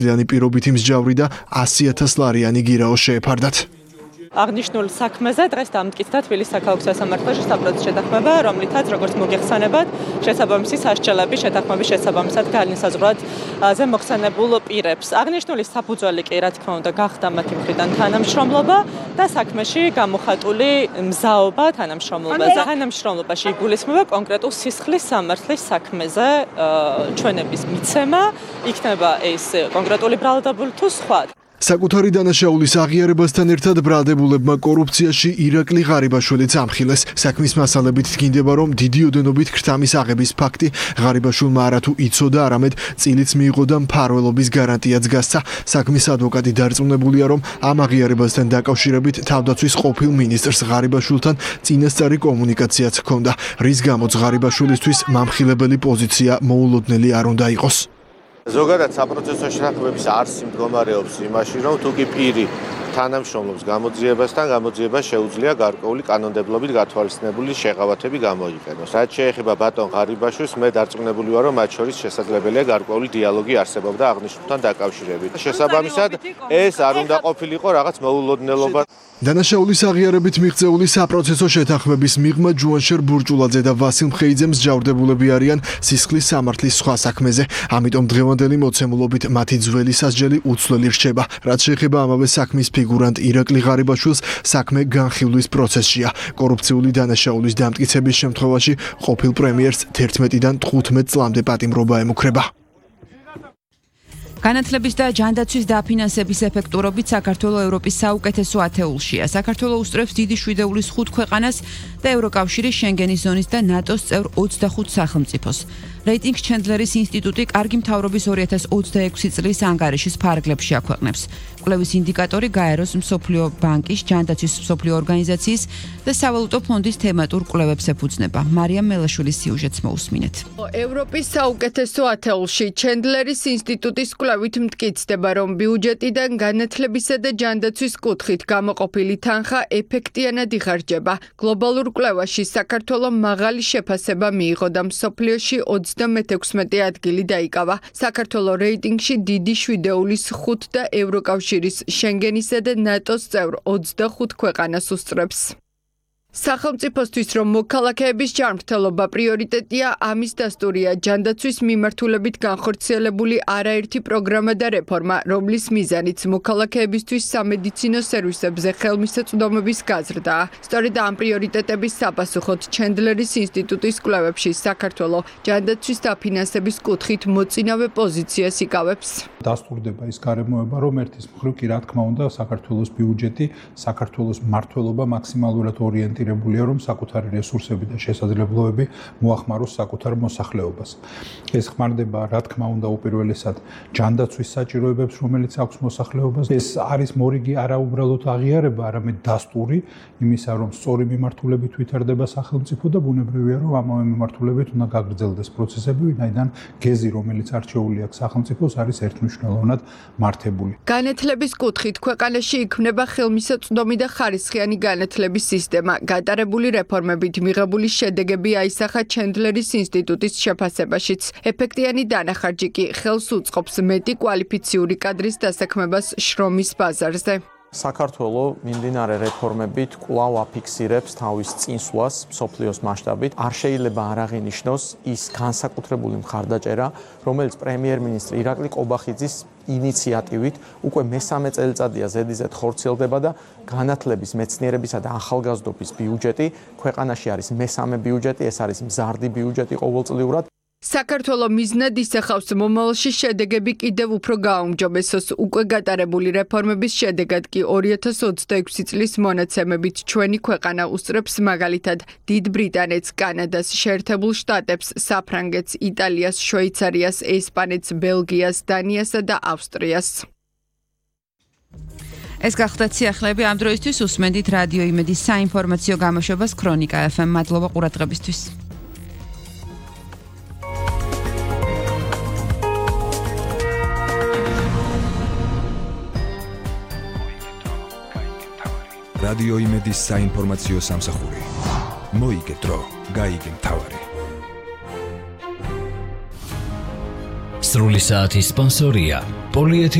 ლიანი პირობითი მსჯავრი და 100,000 ლარიანი გირაო შეეფარდათ. აღნიშნულ საქმეზე დღეს დამტკიცდა თბილისის საქალაქო სასამართლოში საპროცესო შეთანხმება, რომლითაც როგორც მოგეხსენებათ, შესაბამისი სასჯელები შეთანხმების შესაბამისად განისაზღვრათ ზემოხსენებულ პირებს. აღნიშნული საფუძველი კი, რა თქმა უნდა, გახდა მათი მხრიდან თანამშრომლობა და საქმეში გამოხატული მზაობა თანამშრომლობაზე. თანამშრომლობაში იგულისხმება კონკრეტულ სისხლის სამართლის საქმეზე ჩვენების მიცემა, იქნება ეს კონკრეტული ბრალდებული თუ სხვა. საკუთარი დანაშაულის აღიარებასთან ერთად ბრალდებულებმა კორუფციაში ირაკლი ღარიბაშვილიც ამხილეს. საქმის მასალებით დგინდება, რომ დიდი ოდენობით ქრთამის აღების ფაქტი ღარიბაშვილმა არათუ იცოდა, არამედ წილიც მიიღო და მფარველობის გარანტიაც გასცა. საქმის ადვოკატი დარწმუნებულია, რომ ამ აღიარებასთან დაკავშირებით თავდაცვის ყოფილ მინისტრს ღარიბაშვილთან წინასწარი კომუნიკაციაც ჰქონდა, რის გამოც ღარიბაშვილისთვის მამხილებელი პოზიცია მოულოდნელი არ უნდა იყოს. ზოგადად საპროცესო შეთანხმების არსი მდგომარეობს იმაში, რომ თუკი პირი თანამშრომლობს გამოძიებასთან, გამოძიება შეუძლია გარკვეული კანონმდებლობით გათვალისწინებული შეღავათები გამოიყენოს. რაც შეეხება ბატონ ღარიბაშვილს, მე დარწმუნებული ვარ, რომ მათ შორის შესაძლებელია გარკვეული დიალოგი არსებობდა აღნიშნულთან დაკავშირებით. შესაბამისად, ეს არ უნდა ყოფილიყო რაღაც მოულოდნელობა. დანაშაულის აღიარებით მიღწეული საპროცესო შეთანხმების მიღმა ჯუანშერ ბურჭულაძე და ვასილ მხეიძე მსჯავრდებულები არიან სისხლის სამართლის სხვა საქმეზე. ამიტომ დღევანდელი მოცემულობით მათი ძველი სასჯელი უცვლელი რჩება. რაც შეეხება ამავე საქმის ფიგურანტ ირაკლი ღარიბაშვილს, საქმე განხილვის პროცესშია. კორუფციული დანაშაულის დამტკიცების შემთხვევაში ყოფილ პრემიერს 11-დან 15 წლამდე პატიმრობა ემუქრება. განათლების და ჯანდაცვის დაფინანსების ეფექტურობით საქართველოს ევროპის საუკეთესო ათეულშია. საქართველოს უსწრებს დიდი შვიდეულის 5 ქვეყანას და ევროკავშირის შენგენის ზონის და ნატოს წევრ 25 სახელმწიფოს. რეიტინგ ჩენდლერის ინსტიტუტი კარგი მთავრობის 2026 წლის ანგარიშის ფარგლებში აქვეყნებს. კვლევის ინდიკატორი გაეროს მსოფლიო ბანკის, ჯანდაცვის მსოფლიო ორგანიზაციის და სავალუტო ფონდის თემატურ კვლევებს ეფუძნება. მარიამ მელაშვილის სიუჟეტს მოусმინეთ. ევროპის საუკეთესო ათეულში ჩენდლერის ინსტიტუტის კვლევით მტკიცდება, რომ ბიუჯეტიდან განათლებისა და ჯანდაცვის კუთხით გამოყოფილი თანხა ეფექტიანად იხარჯება. გლობალურ კვლევაში საქართველოს მაღალი შეფასება მიიღო და მსოფლიოში 26 ადგილი დაიკავა. საქართველოს რეიტინგში დიდი შვიდეულის 5 და ევროკავშირის, შენგენისა და ნატოს წევრ 25 ქვეყანას უსწრებს. სახელმწიფოსთვის რომ მოქალაქეების ჯანმრთელობა პრიორიტეტია, ამის დასტურია ჯანდაცვის მიმართულებით განხორციელებული არაერთი პროგრამა და რეფორმა, რომლის მიზანიც მოქალაქეებისთვის სამედიცინო სერვისებზე ხელმისაწვდომობის გაზრდაა. სწორედ ამ პრიორიტეტების საპასუხოდ ჩენდლერის ინსტიტუტის კვლევებში საქართველოს ჯანდაცვის დაფინანსების კუთხით მოწინავე პოზიციას იკავებს. დასტურდება ის გარემოება, რომ ერთის მხრივ კი რა თქმა უნდა საქართველოს ბიუჯეტი, საქართველოს მმართველობა მაქსიმალურად ორიენტირებულია, რომ საკუთარი რესურსები და შესაძლებლობები მოახმაროს საკუთარ მოსახლეობას. ეს ხმარდება რა თქმა უნდა უპირველესად ჯანდაცვის საჭიროებებს, რომელიც აქვს მოსახლეობას. ეს არის მორიგი არა უბრალოდ აღიარება, არამედ დასტური იმისა, რომ სწორი მიმართულებით ვითარდება სახელმწიფო და ბუნებრივია, რომ ამავე მიმართულებით უნდა გაგრძელდეს პროცესები, ვინაიდან გეზი, რომელიც არჩეული აქვს სახელმწიფოს, არის ერთმნიშვნელოვნად მართებული. განათლების კუთხით ქვეყანაში იქმნება ხელმისაწვდომი და ხარისხიანი განათლების სისტემა. გატარებული რეფორმებით მიღებული შედეგები აისახა ჩენდლერის ინსტიტუტის შეფასებაშიც. ეფექტიანი დანახარჯი კი ხელს უწყობს მეტი კვალიფიციური კადრის დასაქმებას შრომის ბაზარზე. საქართველოს მიმდინარე რეფორმებით კვლავ აფიქსირებს თავის წინსვლას მსოფლიოს მასშტაბით. არ შეიძლება არ აღინიშნოს ის განსაკუთრებული მხარდაჭერა, რომელიც პრემიერ-მინისტრი ირაკლი ყობახიძის ინიციატივით უკვე მესამე წელიწადია ზედიზედ ხორციელდება და განათლების, მეცნიერებისა და ახალგაზრდობის ბიუჯეტი ქვეყანაში არის მესამე ბიუჯეტი, ეს არის მზარდი ბიუჯეტი ყოველწლიურად. საქართველოს მიზნად ისახავს მომავალში შედეგები კიდევ უფრო გააუმჯობესოს. უკვე გატარებული რეფორმების შედეგად კი 2026 წლის მონაცემებით ჩვენი ქვეყანა უსწრებს მაგალითად დიდ ბრიტანეთს, კანადას, შეერთებულ შტატებს, საფრანგეთს, იტალიას, შვეიცარიას, ესპანეთს, ბელგიას, დანიასა და ავსტრიას. ეს გახდათ სიახლეები ამ დროისთვის. უსმენდით რადიო იმედის საინფორმაციო გამოშვებას ქრონიკა FM. მადლობა ყურადღებისთვის. რადიო იმედის საინფორმაციო სამსახური. მოიგე დრო, გაიგე მთავარი. სრული საათის სპონსორია პოლიეთილენი